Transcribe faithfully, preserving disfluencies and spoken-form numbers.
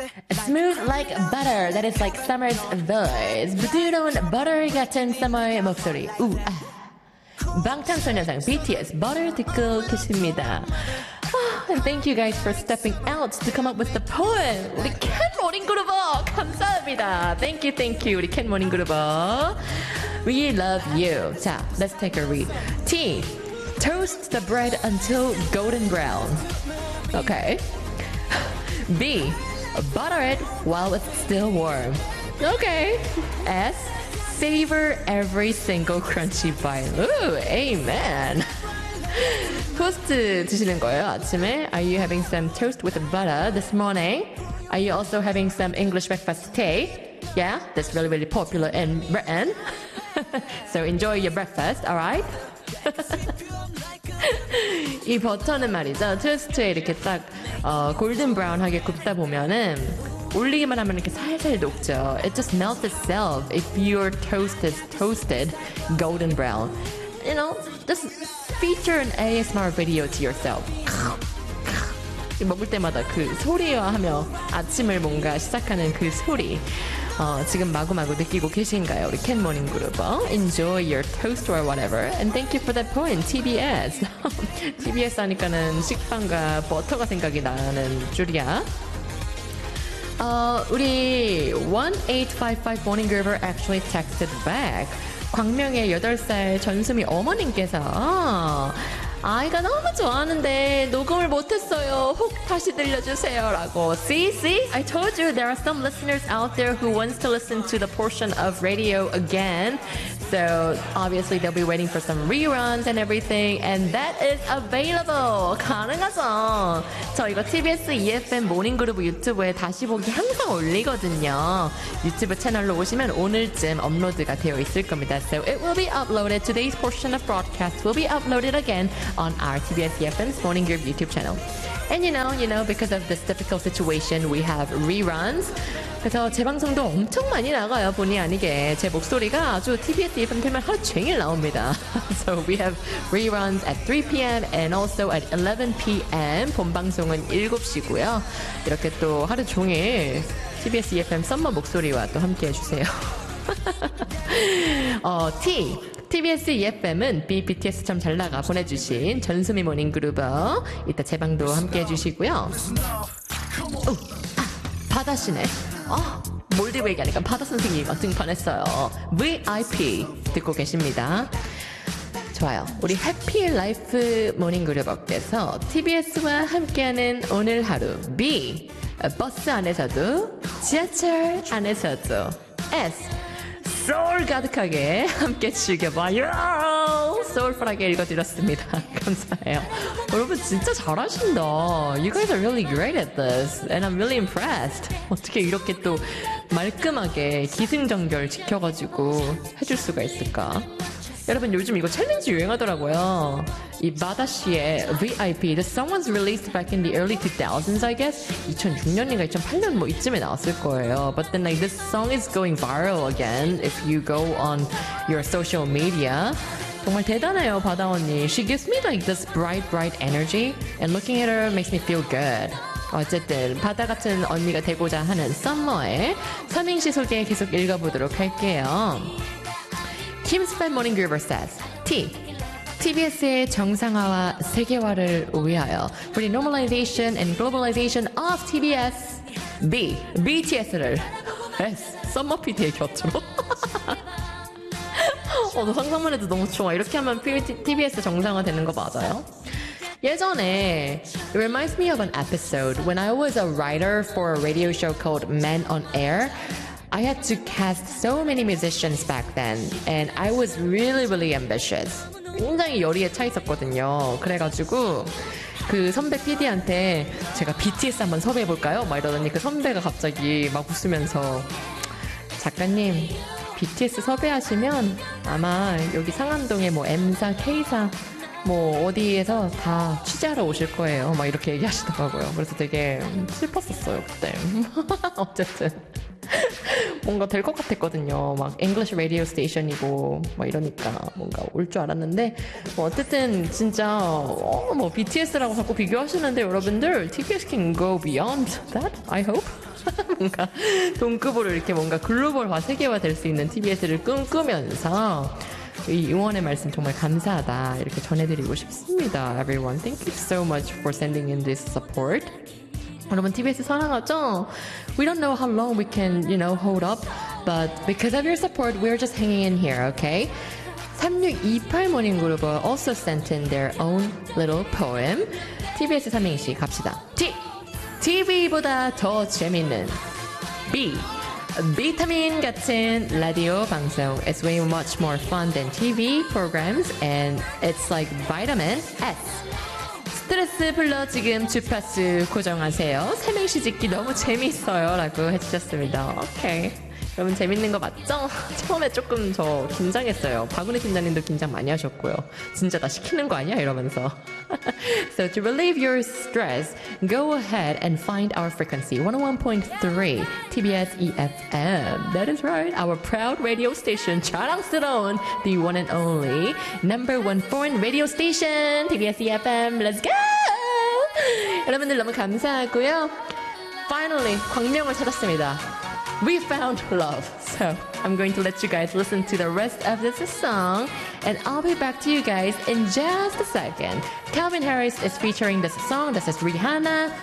Smooth like butter, that is like summer's voice. 부드러운 butter 같은 summer의 목소리. 우, 아. 방탄소년단 비티에스 butter 듣고 계십니다. And thank you guys for stepping out to come up with the poem. 우리 캔 모닝 그루버 감사합니다. Thank you, thank you. 우리 캔 모닝 그루버. We love you. 자, let's take a read. T. Toast the bread until golden brown. Okay. B. Butter it while it's still warm. Okay. S. Savor every single crunchy bite. Ooh, amen. 토스트 드시는 거예요, 아침에? Are you having some toast with butter this morning? Are you also having some English breakfast tea? Yeah, that's really, really popular in Britain. So enjoy your breakfast, alright? 이 버터는 말이죠, 토스트에 이렇게 딱 어, 골든 브라운하게 굽다 보면은 올리기만 하면 이렇게 살살 녹죠. It just melts itself if your toast is toasted golden brown. You know, just feature an A S M R video to yourself. 먹을 때마다 그 소리와 하며 아침을 뭔가 시작하는 그 소리. 어, 지금 마구마구 느끼고 계신가요? 우리 캔 모닝 그룹. Enjoy your toast or whatever. And thank you for that point, 티비에스. 티비에스 하니까는 식빵과 버터가 생각이 나는 줄이야. 어, 우리 one eight five five morning groover actually texted back. 광명의 여덟 살 전수미 어머님께서 아이가 너무 좋아하는데 녹음을 못했어요. 혹 다시 들려주세요 라고. See, see? I told you there are some listeners out there who wants to listen to the portion of radio again. So obviously they'll be waiting for some reruns and everything, and that is available. 가능하죠. 저 이거 티비에스 이에프엠 모닝그룹 유튜브에 다시 보기 항상 올리거든요. 유튜브 채널로 오시면 오늘쯤 업로드가 되어 있을 겁니다. So it will be uploaded. Today's portion of broadcast will be uploaded again on our 티비에스 이에프엠's Morning Group YouTube channel. And you know, you know, because of this difficult situation, we have reruns. 그래서 제 방송도 엄청 많이 나가요. 본의 아니게 제 목소리가 아주 티비에스 이에프엠 틀면 하루 종일 나옵니다. So we have reruns at three p.m. and also at eleven p.m. 본방송은 일곱 시고요. 이렇게 또 하루 종일 티비에스 이에프엠 썸머 목소리와 또 함께 해주세요. 어, T. 티비에스 이에프엠은 B, 비티에스 참 잘 나가 보내주신 전수미 모닝 그루버. 이따 제 방도 함께 해주시고요. 오, 아, 바다씨네. 어, 몰디브 얘기하니까 바다 선생님이 등판했어요. 브이아이피 듣고 계십니다. 좋아요. 우리 해피 라이프 모닝 그룹업께서 티비에스와 함께하는 오늘 하루. B. 버스 안에서도 지하철 안에서도. S. 소울 가득하게 함께 즐겨봐요. 소울풀하게 읽어드렸습니다. 감사해요. 여러분 진짜 잘하신다. You guys are really great at this. And I'm really impressed. 어떻게 이렇게 또 말끔하게 기승전결 지켜가지고 해줄 수가 있을까? 여러분 요즘 이거 챌린지 유행하더라고요. 이 마다씨의 브이아이피, the song was released back in the early two thousands, I guess. 이천육 년인가 이천팔 년 뭐 이쯤에 나왔을 거예요. But then like this song is going viral again if you go on your social media. 정말 대단해요, 바다 언니. She gives me like this bright, bright energy, and looking at her makes me feel good. 어쨌든 바다 같은 언니가 되고자 하는 썸머의 삼행시 소개 계속 읽어보도록 할게요. Kim's Fan Morning Groover says, T. 티비에스의 정상화와 세계화를 위하여 Renormalization and Globalization of 티비에스. B. 비티에스를 S. 썸머 피디의 곁으로. 어, 너 상상만 해도 너무 좋아. 이렇게 하면 티비에스 정상화 되는 거 맞아요? 예전에 it reminds me of an episode when I was a writer for a radio show called Men on Air. I had to cast so many musicians back then, and I was really, really ambitious. 굉장히 열의에 차 있었거든요. 그래가지고 그 선배 피디한테 제가 비티에스 한번 섭외해볼까요? 막 이러더니 그 선배가 갑자기 막 웃으면서 작가님, 비티에스 섭외하시면 아마 여기 상암동에 뭐 M사, K사 뭐 어디에서 다 취재하러 오실 거예요. 막 이렇게 얘기하시더라고요. 그래서 되게 슬펐었어요, 그때. 어쨌든 뭔가 될 것 같았거든요. 막 English radio station이고 막 이러니까 뭔가 올 줄 알았는데 뭐 어쨌든 진짜 어, 뭐 비티에스라고 자꾸 비교하시는데 여러분들 티비에스 can go beyond that, I hope. 뭔가 동급으로 이렇게 뭔가 글로벌화, 세계화 될 수 있는 티비에스를 꿈꾸면서 이 응원의 말씀 정말 감사하다 이렇게 전해드리고 싶습니다. Everyone, thank you so much for sending in this support. 여러분 티비에스 사랑하죠? We don't know how long we can, you know, hold up, but because of your support, we're just hanging in here, okay? 삼육이팔 모닝그룹 also sent in their own little poem. 티비에스 삼행시 갑시다. T! 티비보다 더 재밌는 B. 비타민 같은 라디오 방송. It's way much more fun than 티비 programs and it's like vitamin S. 스트레스 풀러 지금 주파수 고정하세요. 삼행시 짓기 너무 재밌어요 라고 해주셨습니다. 오케이. 여러분 재밌는 거 맞죠? 처음에 조금 저 긴장했어요. 박은혜 팀장님도 긴장 많이 하셨고요. 진짜 나 시키는 거 아니야? 이러면서. So to relieve your stress, go ahead and find our frequency one oh one point three 티비에스 이에프엠. That is right. Our proud radio station. 자랑스러운 the one and only number one foreign radio station 티비에스 이에프엠. Let's go! 여러분들 너무 감사하고요. Finally 광명을 찾았습니다. We found love. So I'm going to let you guys listen to the rest of this song and I'll be back to you guys in just a second. Calvin Harris is featuring this song. This is Rihanna